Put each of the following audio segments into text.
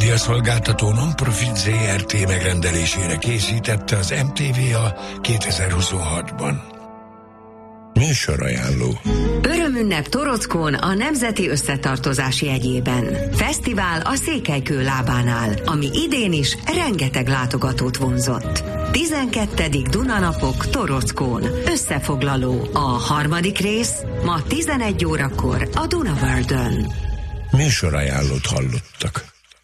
Médiaszolgáltató non-profit ZRT megrendelésére készítette az MTVA 2026-ban. Műsorajánló. Örömünnep Torockón a Nemzeti Összetartozás jegyében. Fesztivál a Székelykő lábánál, ami idén is rengeteg látogatót vonzott. 12. Dunanapok Torockón. Összefoglaló. A harmadik rész ma 11 órakor a Dunaworldön. Műsorajánlót hallottak.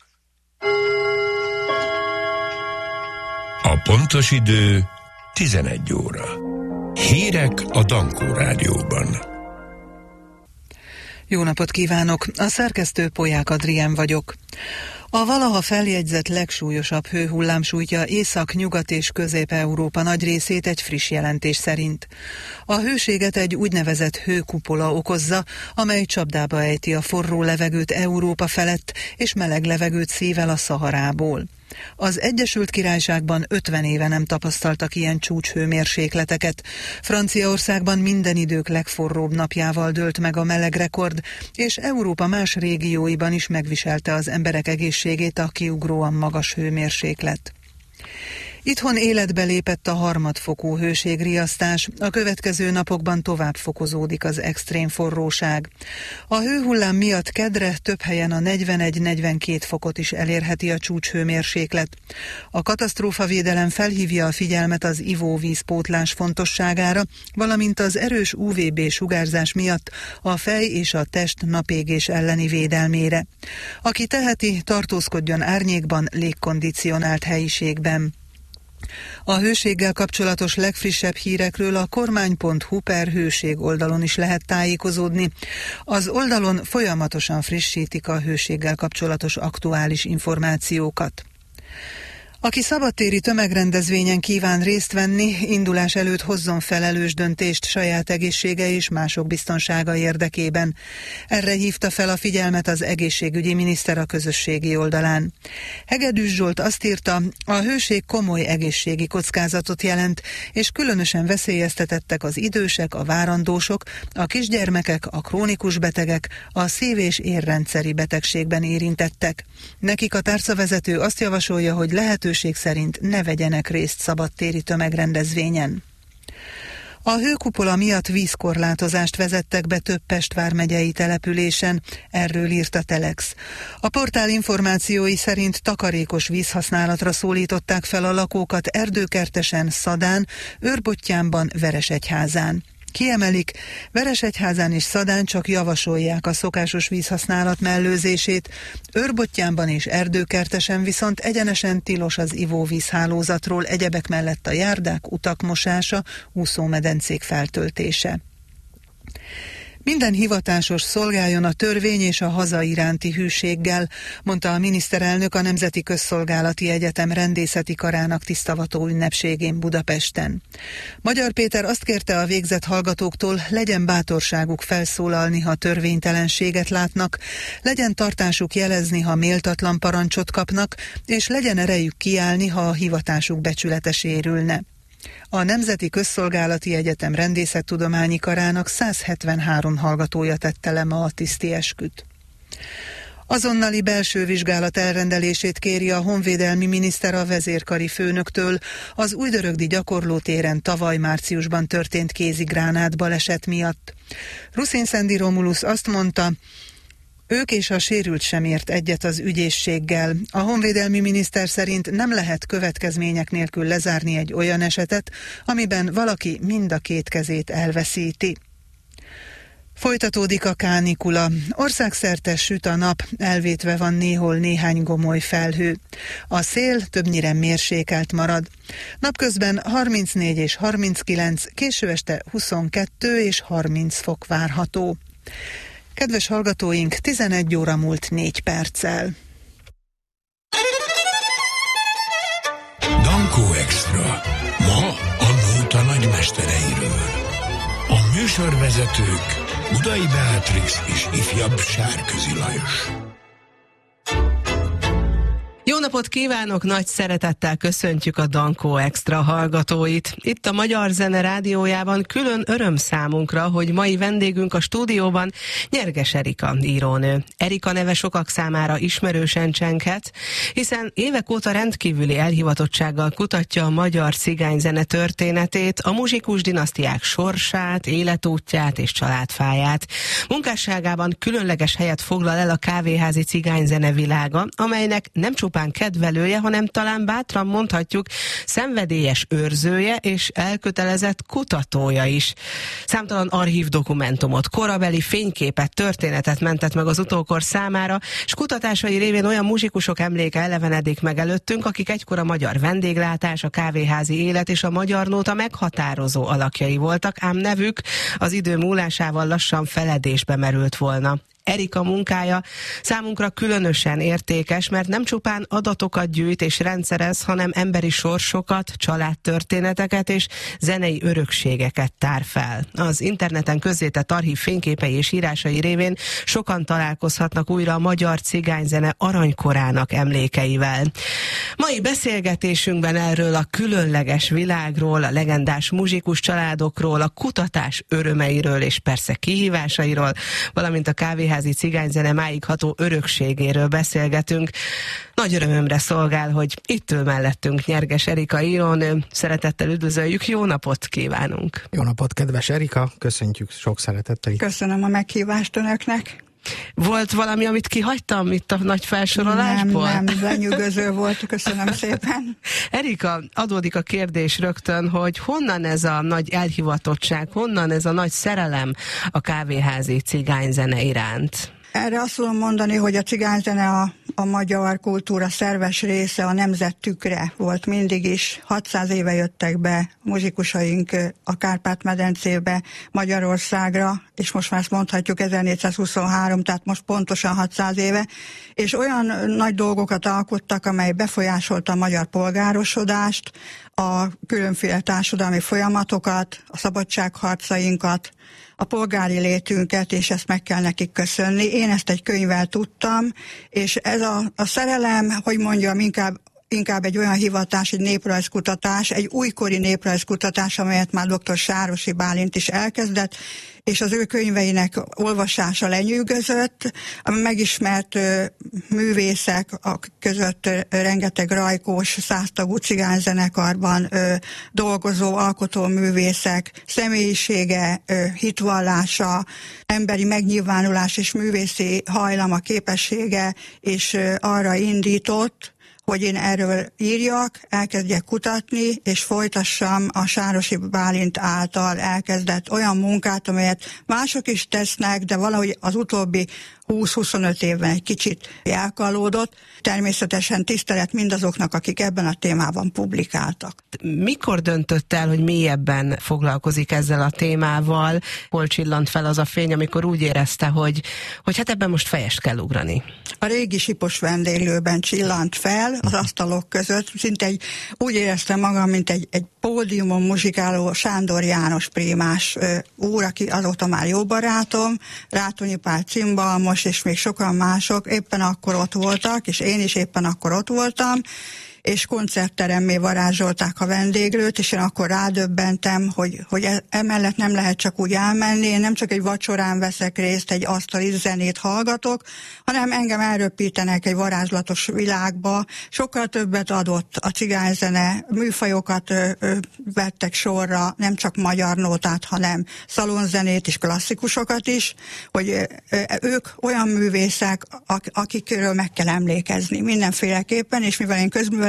A pontos idő 11 óra. Hírek a Dankó Rádióban. Jó napot kívánok! A szerkesztő Polyák Adrien vagyok. A valaha feljegyzett legsúlyosabb hőhullám sújtja Észak-Nyugat és Közép-Európa nagy részét egy friss jelentés szerint. A hőséget egy úgynevezett hőkupola okozza, amely csapdába ejti a forró levegőt Európa felett, és meleg levegőt szível a Szaharából. Az Egyesült Királyságban 50 éve nem tapasztaltak ilyen csúcshőmérsékleteket. Franciaországban minden idők legforróbb napjával dőlt meg a melegrekord, és Európa más régióiban is megviselte az emberek egészségét a kiugróan magas hőmérséklet. Itthon életbe lépett a harmadfokú hőségriasztás, a következő napokban tovább fokozódik az extrém forróság. A hőhullám miatt kedre több helyen a 41-42 fokot is elérheti a csúcshőmérséklet. A katasztrófavédelem felhívja a figyelmet az ivóvízpótlás fontosságára, valamint az erős UVB sugárzás miatt a fej és a test napégés elleni védelmére. Aki teheti, tartózkodjon árnyékban, légkondicionált helyiségben. A hőséggel kapcsolatos legfrissebb hírekről a kormány.hu/hőség oldalon is lehet tájékozódni. Az oldalon folyamatosan frissítik a hőséggel kapcsolatos aktuális információkat. Aki szabadtéri tömegrendezvényen kíván részt venni, indulás előtt hozzon felelős döntést saját egészsége és mások biztonsága érdekében. Erre hívta fel a figyelmet az egészségügyi miniszter a közösségi oldalán. Hegedűs Zsolt azt írta, a hőség komoly egészségi kockázatot jelent, és különösen veszélyeztetettek az idősek, a várandósok, a kisgyermekek, a krónikus betegek, a szív- és érrendszeri betegségben érintettek. Nekik a tárcavezető azt javasolja, hogy lehetőség szerint ne vegyenek részt szabadtéri tömegrendezvényen. A hőkupola miatt vízkorlátozást vezettek be több Pest vármegyei településen, erről írt a Telex. A portál információi szerint takarékos vízhasználatra szólították fel a lakókat Erdőkertesen, Szadán, Őrbottyánban, Veresegyházán. Kiemelik, Veresegyházán és Szadán csak javasolják a szokásos vízhasználat mellőzését, Őrbottyánban és Erdőkertesen viszont egyenesen tilos az ivóvízhálózatról egyebek mellett a járdák, utak mosása, úszómedencék feltöltése. Minden hivatásos szolgáljon a törvény és a haza iránti hűséggel, mondta a miniszterelnök a Nemzeti Közszolgálati Egyetem rendészeti karának tisztavató ünnepségén Budapesten. Magyar Péter azt kérte a végzett hallgatóktól, legyen bátorságuk felszólalni, ha törvénytelenséget látnak, legyen tartásuk jelezni, ha méltatlan parancsot kapnak, és legyen erejük kiállni, ha a hivatásuk becsülete sérülne. A Nemzeti Közszolgálati Egyetem rendészettudományi karának 173 hallgatója tette le ma a tiszti esküt. Azonnali belső vizsgálat elrendelését kéri a honvédelmi miniszter a vezérkari főnöktől az Újdörögdi gyakorlótéren tavaly márciusban történt kézigránát baleset miatt. Ruszin-Szendi Romulusz azt mondta, ők és a sérült sem ért egyet az ügyészséggel. A honvédelmi miniszter szerint nem lehet következmények nélkül lezárni egy olyan esetet, amiben valaki mind a két kezét elveszíti. Folytatódik a kánikula. Országszerte süt a nap, elvétve van néhol néhány gomoly felhő. A szél többnyire mérsékelt marad. Napközben 34 és 39, késő este 22 és 30 fok várható. Kedves hallgatóink, 11 óra múlt 4 perccel. Dankó Extra. Ma a nóta nagymestereiről. A műsorvezetők Budai Beatrix és ifjabb Sárközi Lajos. Jó Jó napot kívánok, nagy szeretettel köszöntjük a Dankó Extra hallgatóit. Itt a Magyar Zene Rádiójában külön öröm számunkra, hogy mai vendégünk a stúdióban Nyerges Erika írónő. Erika neve sokak számára ismerősen csenghet, hiszen évek óta rendkívüli elhivatottsággal kutatja a magyar cigányzene történetét, a muzsikus dinasztiák sorsát, életútját és családfáját. Munkásságában különleges helyet foglal el a kávéházi cigányzene világa, amelynek nem csupán kedvelője, hanem talán bátran mondhatjuk szenvedélyes őrzője és elkötelezett kutatója is. Számtalan archív dokumentumot, korabeli fényképet, történetet mentett meg az utókor számára, és kutatásai révén olyan muzsikusok emléke elevenedik meg előttünk, akik egykor a magyar vendéglátás, a kávéházi élet és a magyar nóta meghatározó alakjai voltak, ám nevük az idő múlásával lassan feledésbe merült volna. Erika munkája számunkra különösen értékes, mert nem csupán adatokat gyűjt és rendszerez, hanem emberi sorsokat, családtörténeteket és zenei örökségeket tár fel. Az interneten közzétett archív fényképei és írásai révén sokan találkozhatnak újra a magyar cigányzene aranykorának emlékeivel. Mai beszélgetésünkben erről a különleges világról, a legendás muzsikus családokról, a kutatás örömeiről és persze kihívásairól, valamint a kávéházi cigányzene máig ható örökségéről beszélgetünk. Nagy örömömre szolgál, hogy itt ül mellettünk Nyerges Erika írónő. Szeretettel üdvözöljük, jó napot kívánunk! Jó napot, kedves Erika, köszöntjük sok szeretettel. Köszönöm a meghívást önöknek. Volt valami, amit kihagytam itt a nagy felsorolásból? Nem, lenyűgöző volt, köszönöm szépen. Erika, adódik a kérdés rögtön, hogy honnan ez a nagy elhivatottság, honnan ez a nagy szerelem a kávéházi cigányzene iránt? Erre azt tudom mondani, hogy a cigányzene a magyar kultúra szerves része, a nemzet tükre volt mindig is. 600 éve jöttek be muzsikusaink a Kárpát-medencébe, Magyarországra, és most már ezt mondhatjuk 1423, tehát most pontosan 600 éve, és olyan nagy dolgokat alkottak, amely befolyásolta a magyar polgárosodást, a különféle társadalmi folyamatokat, a szabadságharcainkat, a polgári létünket, és ezt meg kell nekik köszönni. Én ezt egy könyvvel tudtam, és ez a szerelem, hogy mondjam, inkább egy olyan hivatás, egy néprajzkutatás, egy újkori néprajzkutatás, amelyet már dr. Sárosi Bálint is elkezdett, és az ő könyveinek olvasása lenyűgözött, a megismert művészek között rengeteg rajkós, 100 tagú cigányzenekarban dolgozó alkotóművészek személyisége, hitvallása, emberi megnyilvánulás és művészi hajlama, képessége, és arra indított, hogy én erről írjak, elkezdjek kutatni, és folytassam a Sárosi Bálint által elkezdett olyan munkát, amelyet mások is tesznek, de valahogy az utóbbi 20-25 évben egy kicsit elkalódott. Természetesen tisztelet mindazoknak, akik ebben a témában publikáltak. Mikor döntött el, hogy mélyebben foglalkozik ezzel a témával? Hol csillant fel az a fény, amikor úgy érezte, hogy hát ebben most fejest kell ugrani? A régi Sipos vendéglőben csillant fel, az asztalok között. Szinte úgy éreztem magam, mint egy pódiumon muzsikáló Sándor János prímás úr, aki azóta már jó barátom, Rátonyi Pál cimbalmos, és még sokan mások éppen akkor ott voltak, és én is éppen akkor ott voltam, és koncertteremmé varázsolták a vendéglőt, és én akkor rádöbbentem, hogy emellett nem lehet csak úgy elmenni, én nem csak egy vacsorán veszek részt, egy asztali zenét hallgatok, hanem engem elröpítenek egy varázslatos világba. Sokkal többet adott a cigányzene, műfajokat vettek sorra, nem csak magyar nótát, hanem szalonzenét és klasszikusokat is, hogy ők olyan művészek, akikről meg kell emlékezni mindenféleképpen, és mivel én közművelődési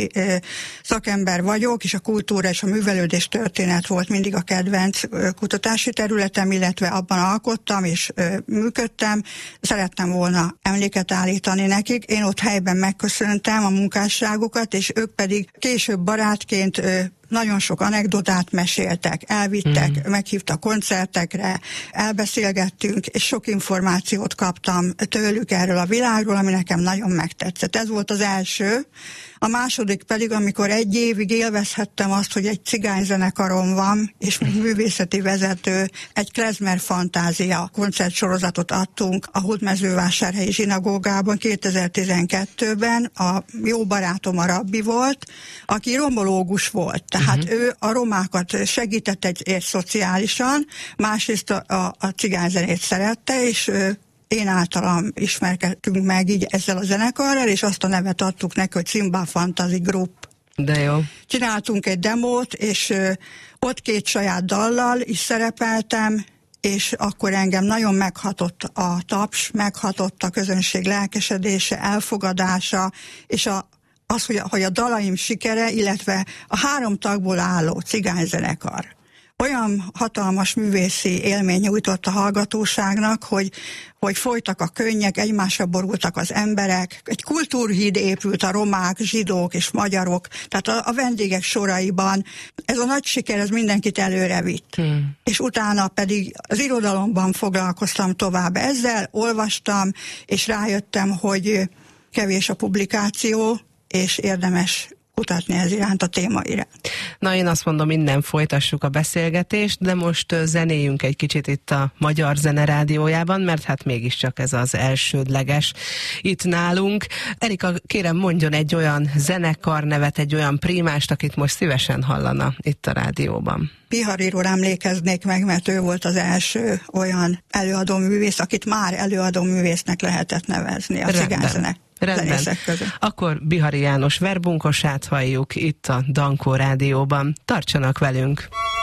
szakember vagyok, és a kultúra és a művelődés történet volt mindig a kedvenc kutatási területem, illetve abban alkottam és működtem. Szerettem volna emléket állítani nekik. Én ott helyben megköszöntem a munkásságukat, és ők pedig később barátként nagyon sok anekdotát meséltek, elvittek, meghívtak koncertekre, elbeszélgettünk, és sok információt kaptam tőlük erről a világról, ami nekem nagyon megtetszett. Ez volt az első. A második pedig, amikor egy évig élvezhettem azt, hogy egy cigányzenekarom van, és mint művészeti vezető egy klezmer fantázia koncertsorozatot adtunk a Hódmezővásárhelyi zsinagógában 2012-ben. A jó barátom a rabbi volt, aki romológus volt, tehát ő a romákat segített egy szociálisan, másrészt a cigányzenét szerette, és én általam ismerkedtünk meg így ezzel a zenekarral, és azt a nevet adtuk neki, hogy Simba Fantasy Group. De jó. Csináltunk egy demót, és ott 2 saját dallal is szerepeltem, és akkor engem nagyon meghatott a taps, meghatott a közönség lelkesedése, elfogadása, és az, hogy a dalaim sikere, illetve a 3 tagból álló cigányzenekar olyan hatalmas művészi élmény nyújtott a hallgatóságnak, hogy folytak a könnyek, egymásra borultak az emberek, egy kultúrhíd épült a romák, zsidók és magyarok, tehát a vendégek soraiban. Ez a nagy siker, ez mindenkit előre vitt. És utána pedig az irodalomban foglalkoztam tovább ezzel, olvastam, és rájöttem, hogy kevés a publikáció, és érdemes kutatni ez iránt, a téma iránt. Na, én azt mondom, innen folytassuk a beszélgetést, de most zenéljünk egy kicsit itt a Magyar Zene Rádiójában, mert hát mégiscsak ez az elsődleges itt nálunk. Erika, kérem, mondjon egy olyan zenekarnevet, egy olyan primást, akit most szívesen hallana itt a rádióban. Bihariról emlékeznék meg, mert ő volt az első olyan előadóművész, akit már előadóművésznek lehetett nevezni a cigányzene. Rendben. Akkor Bihari János verbunkosát halljuk itt a Dankó Rádióban. Tartsanak velünk!